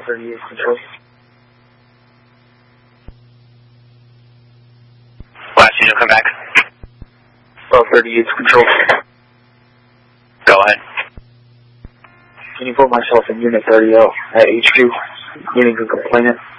1238 control. Last unit, come back. 1238 control. Go ahead. Can you put myself in unit 30L at HQ? Getting a complainant.